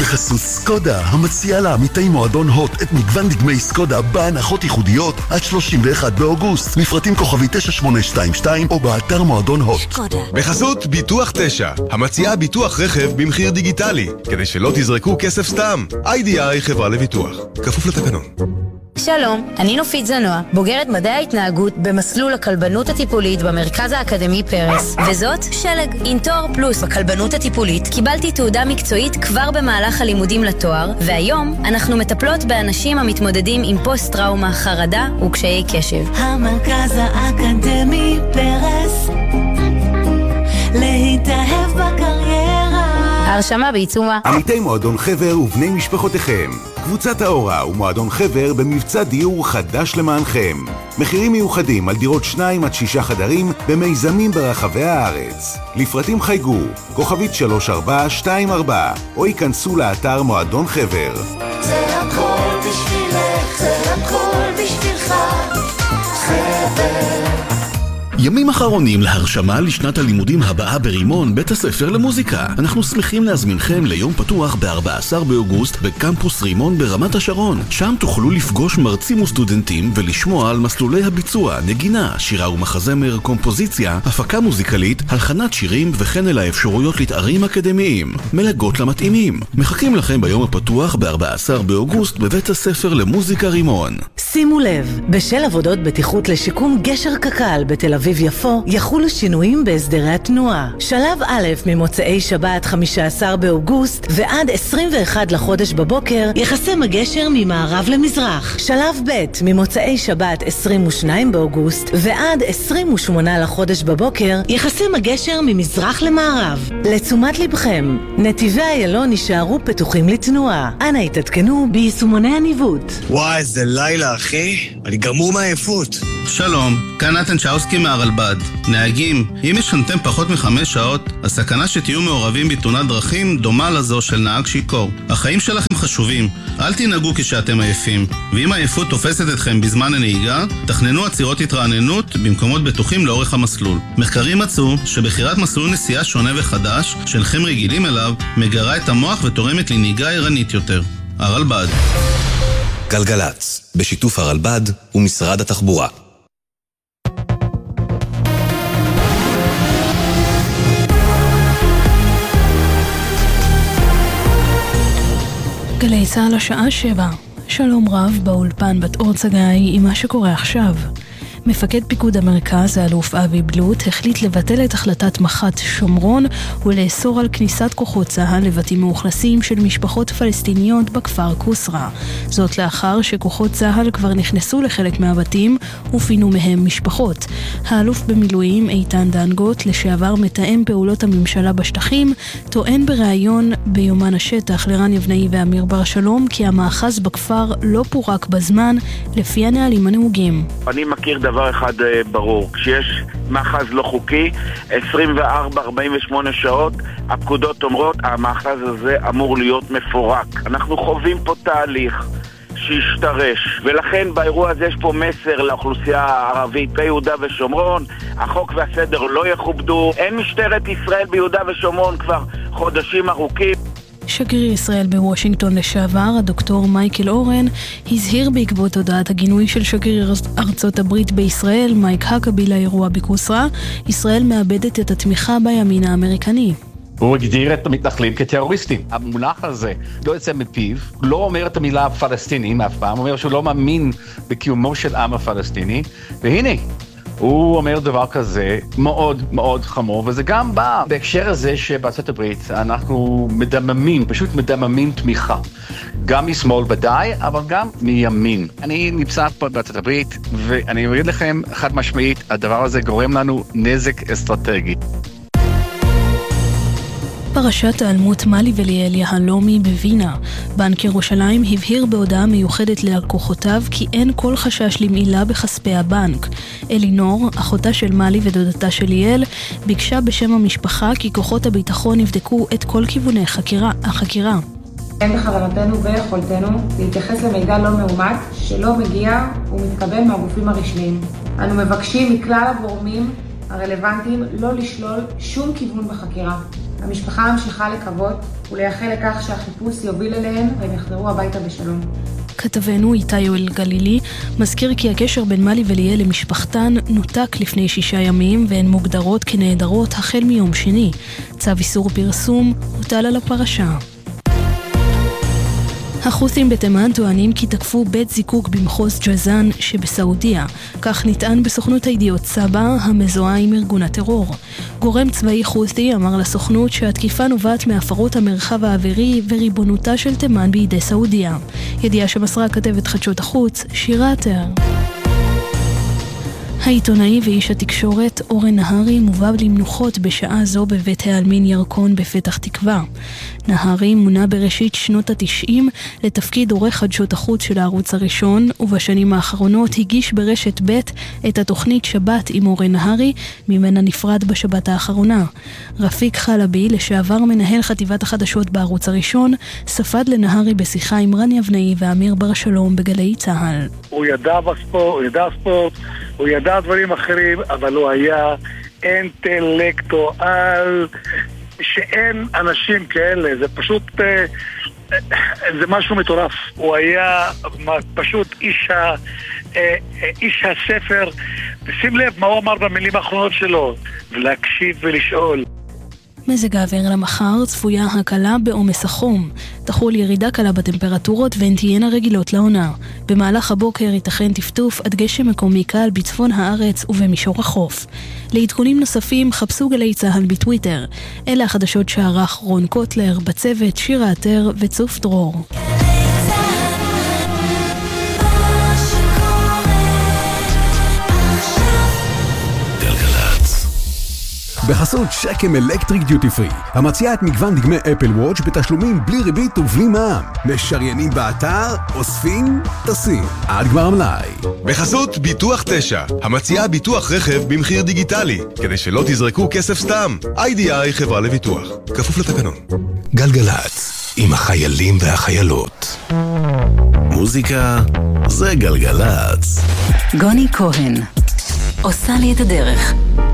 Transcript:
בחסות סקודה, המציעה לעמיתי מועדון הוט את מגוון דגמי סקודה בהנחות ייחודיות עד 31 באוגוסט. מפרטים כוכבי 9822 או באתר מועדון הוט. סקודה. בחסות ביטוח 9, המציעה ביטוח רכב במחיר דיגיטלי, כדי שלא תזרקו כסף סתם. IDI חברה לביטוח, כפוף לתקנון. שלום, אני נופית זנוע, בוגרת מדעי ההתנהגות במסלול הכלבנות הטיפולית במרכז האקדמי פרס, וזאת שלג. עם תואר פלוס בכלבנות הטיפולית קיבלתי תעודה מקצועית כבר במהלך הלימודים לתואר, והיום אנחנו מטפלות באנשים המתמודדים עם פוסט-טראומה, חרדה וקשיי קשב. המרכז האקדמי פרס, להתאהב בקריירה. ההרשמה בעיצומה. עמיתי מועדון חבר ובני משפחותיכם, קבוצת האורה ומועדון חבר במבצע דיור חדש למענכם. מחירים מיוחדים על דירות 2 עד 6 חדרים במיזמים ברחבי הארץ. לפרטים חייגו כוכבית 3424 או ייכנסו לאתר מועדון חבר. זה הכל בשבילך, זה הכל בשבילך, חבר. ימים אחרונים להרשמה לשנת הלימודים הבאה ברימון, בית הספר למוזיקה. אנחנו שמחים להזמינכם ליום פתוח ב-14 באוגוסט בקמפוס רימון ברמת השרון. שם תוכלו לפגוש מרצים וסטודנטים ולשמוע על מסלולי הביצוע, נגינה, שירה ומחזמר, קומפוזיציה, הפקה מוזיקלית, הלחנת שירים וכן אל האפשרויות לתארים אקדמיים. מלגות למתאימים. מחכים לכם ביום הפתוח ב-14 באוגוסט בבית הספר למוזיקה רימון. שימו לב, בשל עבודות בטיחות לשיקום גשר קק"ל בתל אביב יפו, יחולו שינויים בהסדרי התנועה. שלב א' ממוצאי שבת 15 באוגוסט ועד 21 לחודש בבוקר יחסם הגשר ממערב למזרח. שלב ב' ממוצאי שבת 22 באוגוסט ועד 28 לחודש בבוקר יחסם הגשר ממזרח למערב. לתשומת לבכם, נתיבי איילון יישארו פתוחים לתנועה. אנא התעדכנו ביישומוני הניווט. וואי, איזה לילה אחי, אני גמור מהעייפות. שלום, כאן נתן צ'אוסקי מהרלב"ד. נהגים, אם ישנתם פחות מ5 שעות, הסכנה שתהיו מעורבים בתאונת דרכים דומה לזו של נהג שיכור. החיים שלכם חשובים, אל תנהגו כשאתם עייפים, ואם העייפות תופסת אתכם בזמן הנהיגה, תכננו עצירות התרעננות במקומות בטוחים לאורך המסלול. מחקרים מצאו שבחירת מסלול נסיעה שונה וחדש, שאינכם רגילים אליו, מגרה את המוח ותורמת לנהיגה ערנית יותר. הרלב"ד. גלגלץ, בשיתוף הרלב"ד ומשרד התחבורה. גלי צהל השעה 7. שלום רב באולפן בת אור צגאי עם מה שקורה עכשיו. מפקד פיקוד המרכז, האלוף אבי בלוט, החליט לבטל את החלטת מח"ט שומרון ולאסור על כניסת כוחות צה"ל לבתים מאוכלסים של משפחות פלסטיניות בכפר קוסרה. זאת לאחר שכוחות צה"ל כבר נכנסו לחלק מהבתים ופינו מהם משפחות. האלוף במילואים איתן דנגוט, לשעבר מתאם פעולות הממשלה בשטחים, טוען בראיון ביומן השטח לרן יבנאי ואמיר בר שלום כי המאחז בכפר לא פורק בזמן לפי הנהלים הנהוגים. אני מכיר דבר אחד ברור, כשיש מאחז לא חוקי 24-48 שעות הפקודות אומרות המאחז הזה אמור להיות מפורק. אנחנו חווים פה תהליך שישתרש, ולכן באירוע הזה יש פה מסר לאוכלוסייה הערבית ביהודה ושומרון. החוק והסדר לא יכובדו, אין משטרת ישראל ביהודה ושומרון כבר חודשים ארוכים. שגריר ישראל בוושינגטון לשעבר, הדוקטור מייקל אורן, הזהיר בעקבות הודעת הגינוי של שגריר ארצות הברית בישראל, מייק הקבי, לאירוע בקוסרה, ישראל מאבדת את התמיכה בימין האמריקני. הוא הגדיר את המתנחלים כטרוריסטים. המונח הזה לא יוצא מפיו, לא אומר את המילה פלסטינים אף פעם, אומר שהוא לא מאמין בקיומו של עם הפלסטיני, והנה, הוא אומר דבר כזה מאוד מאוד חמור, וזה גם בא בהקשר הזה שבארצות הברית אנחנו פשוט מדממים תמיכה. גם משמאל ודאי, אבל גם מימין. אני נמצא פה בארצות הברית, ואני אגיד לכם חד משמעית, הדבר הזה גורם לנו נזק אסטרטגי. פרשת העלמות מלי וליאל יהלומי בווינה. בנק ירושלים הבהיר בהודעה מיוחדת ללקוחותיו כי אין כל חשש למעילה בכספי הבנק. אלינור, אחותה של מלי ודודתה של ליאל, ביקשה בשם המשפחה כי כוחות הביטחון יבדקו את כל כיווני החקירה. אין בכוונתנו ויכולתנו להתייחס למידע לא מאומת שלא מגיע ומתקבל מהגופים הרשמיים. אנו מבקשים מכלל הגורמים הרלוונטיים לא לשלול שום כיוון בחקירה. המשפחה ממשיכה לקוות ולייחל לכך שהחיפוש יוביל אליהן והם יחזרו הביתה בשלום. כתבנו איתי יואל גלילי מזכיר כי הקשר בין מלי וליאל למשפחתן נותק לפני 6 ימים והן מוגדרות כנעדרות החל מיום שני. צו איסור פרסום הוטל על הפרשה. החות'ים בתימן טוענים כי תקפו בית זיקוק במחוז ג'זאן שבסעודיה. כך נטען בסוכנות הידיעות סבא המזוהה עם ארגון הטרור. גורם צבאי חות'י אמר לסוכנות שהתקיפה נובעת מהפרות המרחב האווירי וריבונותה של תימן בידי סעודיה. ידיעה שמסרה כתבת חדשות החוץ שירה עטר. העיתונאי ואיש התקשורת אורן נהרי מובא למנוחות בשעה זו בבית העלמין ירקון בפתח תקווה. נהרי מונה בראשית שנות ה-90 לתפקיד עורך חדשות החוץ של הערוץ הראשון, ובשנים האחרונות הגיש ברשת ב' את התוכנית שבת עם אורן נהרי, ממנה נפרד בשבת האחרונה. רפיק חלבי, לשעבר מנהל חטיבת החדשות בערוץ הראשון, ספד לנהרי בשיחה עם רני אבנאי ואמיר בר שלום בגלי צהל. הוא ידע ספורט, הוא ידע דברים אחרים, אבל הוא היה אינטלקטואל, שאין אנשים כאלה, זה פשוט, זה משהו מטורף. הוא היה פשוט איש הספר, ושים לב מה הוא אמר במילים האחרונות שלו, ולהקשיב ולשאול. מזג האוויר למחר צפויה הקלה בעומס החום. תחול ירידה קלה בטמפרטורות והן תהיינה רגילות לעונה. במהלך הבוקר ייתכן טפטוף עד גשם מקומי קל בצפון הארץ ובמישור החוף. לעדכונים נוספים חפשו גלי צהל בטוויטר. אלה החדשות שערך רון קוטלר, בצוות שירה עטר וצוף דרור. בחסות שקם אלקטריק דיוטי פרי, המציעה את מגוון דגמי אפל וואץ' בתשלומים בלי ריבית ובלי מע"מ. משריינים באתר, אוספים, טסים. עד גמר המלאי. בחסות ביטוח 9, המציעה ביטוח רכב במחיר דיגיטלי, כדי שלא תזרקו כסף סתם. IDI חברה לביטוח, כפוף לתקנון. גלגלץ, עם החיילים והחיילות. מוזיקה זה גלגלץ. גוני כהן עושה לי את הדרך.